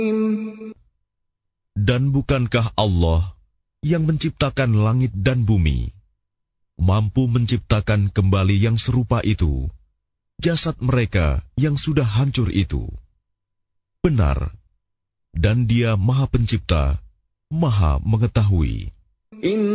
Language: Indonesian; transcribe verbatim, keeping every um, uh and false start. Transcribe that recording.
Dan bukankah Allah yang menciptakan langit dan bumi, mampu menciptakan kembali yang serupa itu, jasad mereka yang sudah hancur itu? Benar, dan Dia Maha Pencipta, Maha Mengetahui.